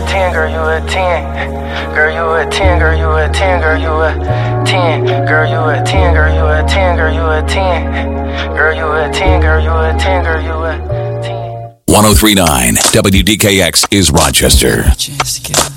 10, girl, you a 10. Girl, you a 10, girl, you a 10, girl, you a 10. Girl, you a 10, girl, you a 10, girl, you a 10. Girl, you a 10, girl, you a 10, girl, you a 10. 1039 WDKX is Rochester.